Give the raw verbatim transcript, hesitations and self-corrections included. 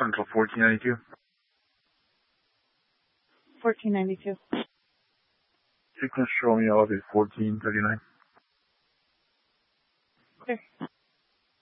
Central fourteen ninety-two. fourteen ninety-two. Sequence show me elevate fourteen thirty-nine. Clear.